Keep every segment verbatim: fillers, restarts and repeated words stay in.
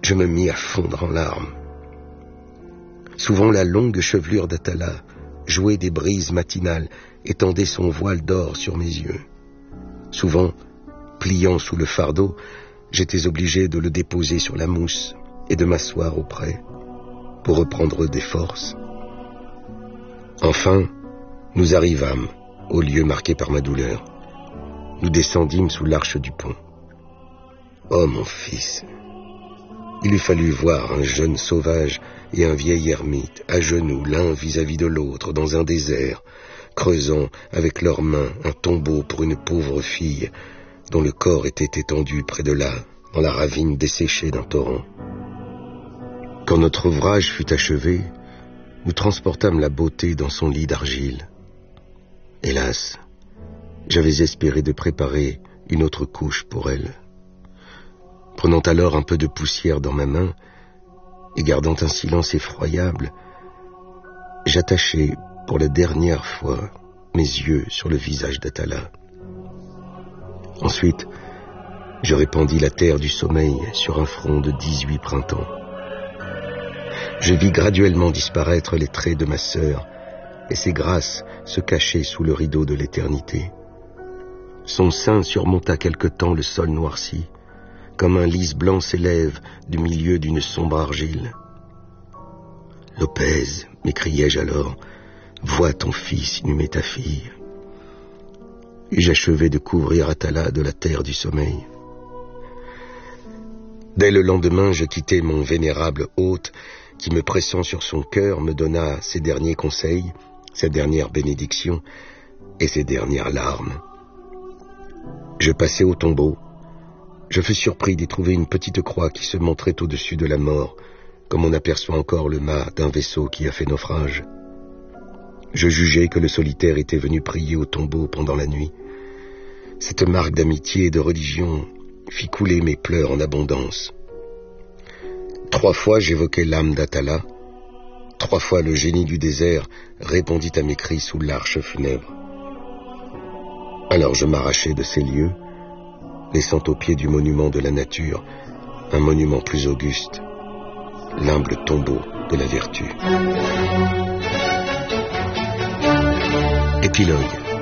Je me mis à fondre en larmes. Souvent la longue chevelure d'Atala, jouée des brises matinales, étendait son voile d'or sur mes yeux. Souvent, pliant sous le fardeau, j'étais obligé de le déposer sur la mousse et de m'asseoir auprès pour reprendre des forces. Enfin, nous arrivâmes au lieu marqué par ma douleur. Nous descendîmes sous l'arche du pont. Oh mon fils, il eût fallu voir un jeune sauvage et un vieil ermite à genoux l'un vis-à-vis de l'autre dans un désert, creusant avec leurs mains un tombeau pour une pauvre fille dont le corps était étendu près de là, dans la ravine desséchée d'un torrent. Quand notre ouvrage fut achevé, nous transportâmes la beauté dans son lit d'argile. Hélas, j'avais espéré de préparer une autre couche pour elle. Prenant alors un peu de poussière dans ma main et gardant un silence effroyable, j'attachai pour la dernière fois mes yeux sur le visage d'Atala. Ensuite, je répandis la terre du sommeil sur un front de dix-huit printemps. Je vis graduellement disparaître les traits de ma sœur et ses grâces se cacher sous le rideau de l'éternité. Son sein surmonta quelque temps le sol noirci, comme un lys blanc s'élève du milieu d'une sombre argile. « Lopez, m'écriai-je alors, vois ton fils inhumer ta fille. » Et j'achevai de couvrir Atala de la terre du sommeil. Dès le lendemain, je quittai mon vénérable hôte qui, me pressant sur son cœur, me donna ses derniers conseils, sa dernière bénédiction et ses dernières larmes. Je passai au tombeau. Je fus surpris d'y trouver une petite croix qui se montrait au-dessus de la mort, comme on aperçoit encore le mât d'un vaisseau qui a fait naufrage. Je jugeai que le solitaire était venu prier au tombeau pendant la nuit. Cette marque d'amitié et de religion fit couler mes pleurs en abondance. Trois fois j'évoquai l'âme d'Atala. Trois fois le génie du désert répondit à mes cris sous l'arche funèbre. Alors je m'arrachai de ces lieux, laissant au pied du monument de la nature un monument plus auguste, l'humble tombeau de la vertu. Épilogue.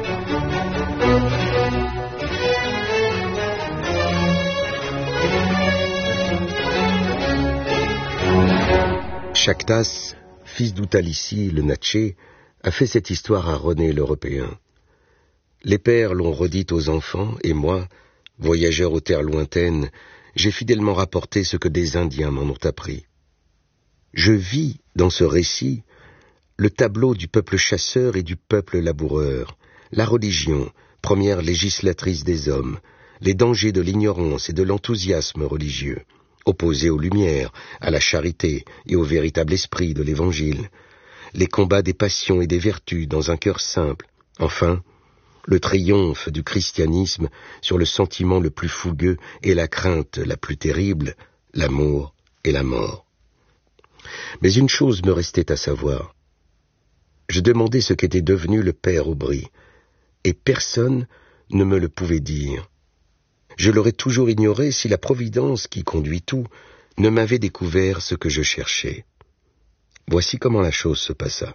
Chactas, fils d'Outalissi, le Natchez, a fait cette histoire à René l'Européen. Les pères l'ont redite aux enfants, et moi, voyageur aux terres lointaines, j'ai fidèlement rapporté ce que des Indiens m'en ont appris. Je vis, dans ce récit, le tableau du peuple chasseur et du peuple laboureur, la religion, première législatrice des hommes, les dangers de l'ignorance et de l'enthousiasme religieux, opposés aux lumières, à la charité et au véritable esprit de l'Évangile, les combats des passions et des vertus dans un cœur simple, enfin, le triomphe du christianisme sur le sentiment le plus fougueux et la crainte la plus terrible, l'amour et la mort. Mais une chose me restait à savoir. Je demandais ce qu'était devenu le père Aubry, et personne ne me le pouvait dire. Je l'aurais toujours ignoré si la providence qui conduit tout ne m'avait découvert ce que je cherchais. Voici comment la chose se passa.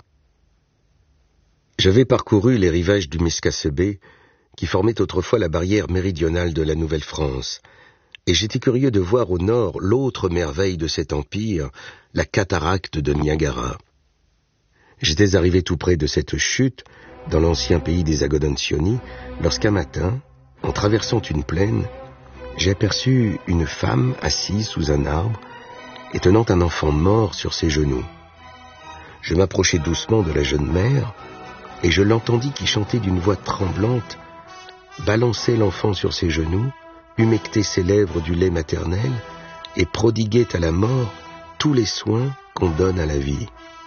J'avais parcouru les rivages du Miskasebé, qui formait autrefois la barrière méridionale de la Nouvelle-France, et j'étais curieux de voir au nord l'autre merveille de cet empire, la cataracte de Niagara. J'étais arrivé tout près de cette chute, dans l'ancien pays des Agodancioni, lorsqu'un matin, en traversant une plaine, j'ai aperçu une femme assise sous un arbre et tenant un enfant mort sur ses genoux. Je m'approchai doucement de la jeune mère et je l'entendis qui chantait d'une voix tremblante, balançait l'enfant sur ses genoux, humectait ses lèvres du lait maternel et prodiguait à la mort tous les soins qu'on donne à la vie.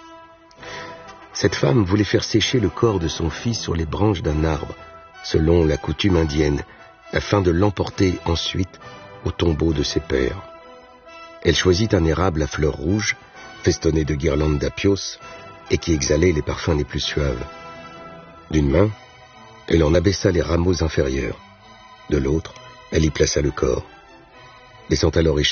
Cette femme voulait faire sécher le corps de son fils sur les branches d'un arbre, selon la coutume indienne, afin de l'emporter ensuite au tombeau de ses pères. Elle choisit un érable à fleurs rouges, festonné de guirlandes d'apios, et qui exhalait les parfums les plus suaves. D'une main, elle en abaissa les rameaux inférieurs. De l'autre, elle y plaça le corps, laissant alors échapper